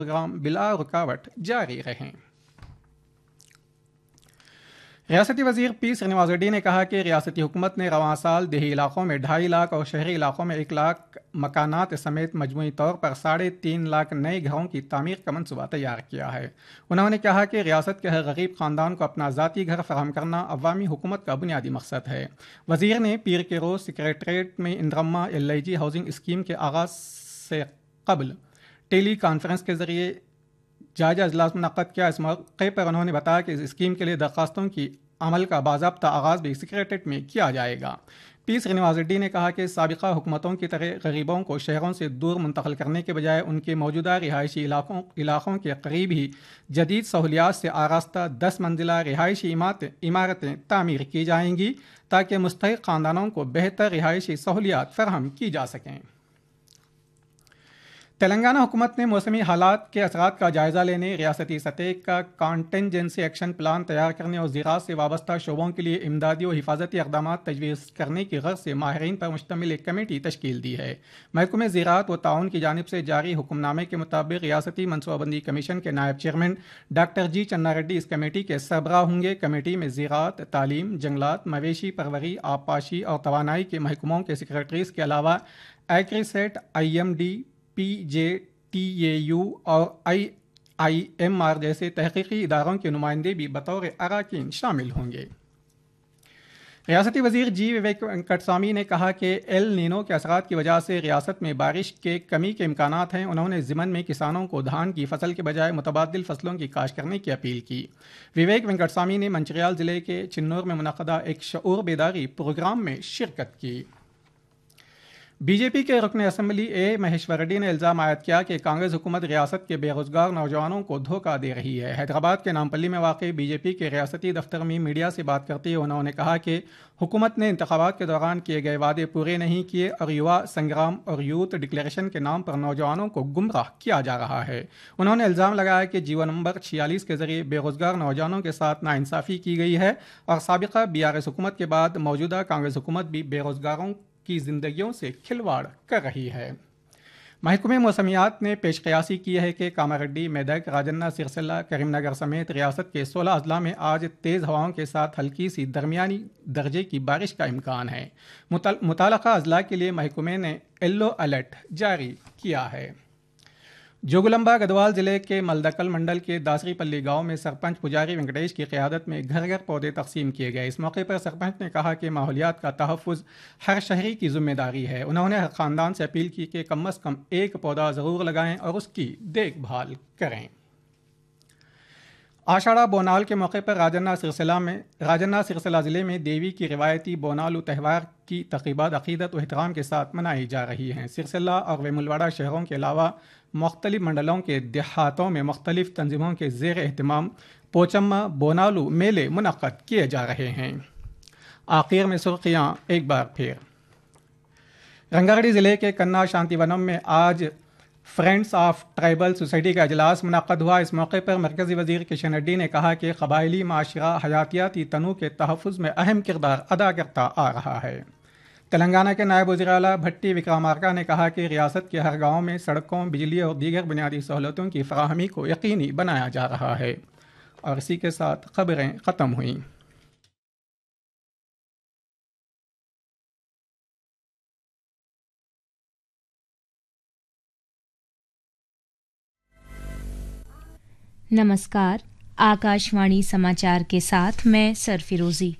Programme बिला रुकावट जारी रहें। रियासती वजीर पी श्रीनिवास रेड्डी ने कहा कि रियासती हुकूमत ने रवां साल देही इलाकों में 2.5 लाख और शहरी इलाकों में 1 लाख मकानात समेत मजमूई तौर पर 3.5 लाख नए घरों की तामीर का मनसूबा तैयार किया है। उन्होंने कहा कि रियासत के हर गरीब ख़ानदान को अपना ज़ाती घर फराहम करना अवामी हुकूमत का बुनियादी मकसद है। वजीर ने पीर के रोज़ सेक्रेटरीट में इंदिरम्मा LIG हाउसिंग स्कीम के आगाज़ से कबल टेली कॉन्फ्रेंस के ज़रिए जायजा इजलास मुनक़्क़द किया। इस मौके पर उन्होंने बताया कि इस स्कीम के लिए दरख्वास्तों की अमल का बाज़ाब्ता आगाज़ भी सेक्रेटरीट में किया जाएगा। पी श्रीनिवास रेड्डी ने कहा कि साबिक़ा हुकूमतों की तरह गरीबों को शहरों से दूर मुंतकिल करने के बजाय उनके मौजूदा रिहायशी इलाकों के करीब ही जदीद सहूलियात से आरास्ता 10 मंजिला रिहायशी इमारतें तामीर की जाएंगी ताकि मुस्तहिक़ ख़ानदानों को बेहतर रिहायशी सहूलियात फराहम की जा सकें। तेलंगाना हुकूमत ने मौसमी हालात के असरात का जायज़ा लेने रियासती सतह का कॉन्टेंजेंसी एक्शन प्लान तैयार करने और ज़राअत से वाबस्ता शोबों के लिए इमदादी और हिफाजती इक़दाम तजवीज़ करने की गर्ज़ से माहिरीन पर मुश्तमिल एक कमेटी तश्कील दी है। महकमे ज़राअत व ताउन की जानिब से जारी हुक्मनामे के मुताबिक रियासती मनसूबाबंदी कमीशन के नायब चेयरमैन डॉक्टर G चन्ना रेड्डी इस कमेटी के सरबराह होंगे। कमेटी में ज़राअत, तालीम, जंगलात, मवेशी परवरी, आबपाशी और तवानाई के महकमों के सेक्रेटरीज़ के अलावा एग्रीसेट, IMD, PJTAU और IIMR जैसे तहकीकी इदारों के नुमाइंदे भी बतौर अराकीन शामिल होंगे। रियासती वजीर G विवेक वेंकटस्वामी ने कहा कि एल नीनो के असरात की वजह से रियासत में बारिश के कमी के इम्कानात हैं। उन्होंने ज़िमन में किसानों को धान की फसल के बजाय मुतबादिल फसलों की काश्त करने की अपील की। विवेक वेंकटस्वामी ने मंचिरियाल ज़िले के चिन्नूर में मुनक़दा एक शऊर बेदारी प्रोग्राम में शिरकत की। बीजेपी के रुकन असम्बली A महेश्वर रेड्डी ने इल्ज़ाम आयद किया कि कांग्रेस हुकूमत रियासत के बेरोज़गार नौजवानों को धोखा दे रही है। हैदराबाद के नामपल्ली में वाक़ई बीजेपी के रियासती दफ्तर में मीडिया से बात करते हुए उन्होंने कहा कि हुकूमत ने इंतखाबात के दौरान किए गए वादे पूरे नहीं किए और युवा संग्राम और यूथ डिक्लेरेशन के नाम पर नौजवानों को गुमराह किया जा रहा है। उन्होंने इल्ज़ाम लगाया कि जीवो नंबर 46 के ज़रिए बेरोज़गार नौजवानों के साथ नाइंसाफ़ी की गई है और साबिक़ा BRS हुकूमत के बाद मौजूदा कांग्रेस हुकूमत भी बेरोज़गारों की ज़िंदगियों से खिलवाड़ कर रही है। महकमे मौसमियात ने पेश क़यासी की है कि कामारेड्डी, मेदक, राजन्ना, सिरसिल्ला, करीमनगर समेत रियासत के 16 अजला में आज तेज़ हवाओं के साथ हल्की सी दरमियानी दर्जे की बारिश का इम्कान है। मुतालका अजला के लिए महकमे ने येलो अलर्ट जारी किया है। जोगुलंबा गढ़वाल ज़िले के मलदकल मंडल के दासरीपल्ली गांव में सरपंच पुजारी वेंकटेश की क़यादत में घर घर पौधे तकसीम किए गए। इस मौके पर सरपंच ने कहा कि माहौलियात का तहफ़्फ़ुज़ हर शहरी की ज़िम्मेदारी है। उन्होंने हर ख़ानदान से अपील की कि कम अज़ कम एक पौधा ज़रूर लगाएं और उसकी देखभाल करें। आषाढ़ा बोनाल के मौके पर राजन्ना सिरसिला ज़िले में देवी की रिवायती बोनालू त्यौहार की तक़रीबात अक़ीदत व एहतराम के साथ मनाई जा रही हैं। सिरसिला और वेमुलवाड़ा शहरों के अलावा मुख्तलिफ मंडलों के देहातों में मुख्तलिफ तंजीमों के ज़ेर एहतमाम पोचम्मा बोनालू मेले मुनक़्क़द किए जा रहे हैं। आखिर में सुर्खियाँ एक बार फिर। रंगारेड्डी ज़िले के कन्ना शांतिवनम में आज फ्रेंड्स ऑफ ट्राइबल सोसाइटी का इजलास मुनक़्क़द हुआ। इस मौके पर मरकज़ी वज़ीर किशन रेड्डी ने कहा कि क़बायली माशरा हयातियाती तनू के तहफ़्फ़ुज़ में अहम किरदार अदा करता आ रहा है। तेलंगाना के नायब वज़ीर आला भट्टी विक्रमार्का ने कहा कि रियासत के हर गाँव में सड़कों, बिजली और दीगर बुनियादी सहूलतों की फ़राहमी को यकीनी बनाया जा रहा है। और इसी के साथ ख़बरें ख़त्म हुईं। नमस्कार, आकाशवाणी समाचार के साथ मैं सरफिरोजी।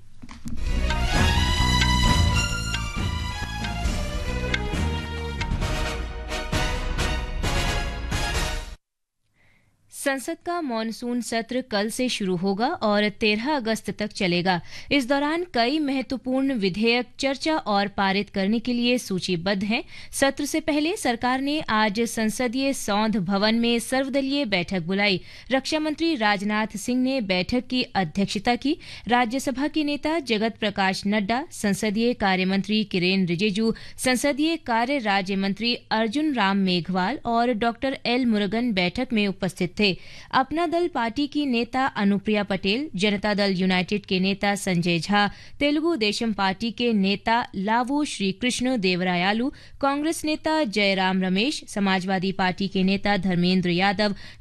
संसद का मॉनसून सत्र कल से शुरू होगा और 13 अगस्त तक चलेगा। इस दौरान कई महत्वपूर्ण विधेयक चर्चा और पारित करने के लिए सूचीबद्ध हैं। सत्र से पहले सरकार ने आज संसदीय सौंध भवन में सर्वदलीय बैठक बुलाई। रक्षा मंत्री राजनाथ सिंह ने बैठक की अध्यक्षता की। राज्यसभा के नेता जगत प्रकाश नड्डा, संसदीय कार्य मंत्री किरेन रिजिजू, संसदीय कार्य राज्य मंत्री अर्जुन राम मेघवाल और डॉ. एल मुरुगन बैठक में उपस्थित थे। थे। अपना दल पार्टी की नेता अनुप्रिया पटेल, जनता दल यूनाइटेड के नेता संजय झा, तेलुगु देशम पार्टी के नेता लावो श्रीकृष्ण देवरायालू, कांग्रेस नेता जयराम रमेश, समाजवादी पार्टी के नेता धर्मेंद्र यादव,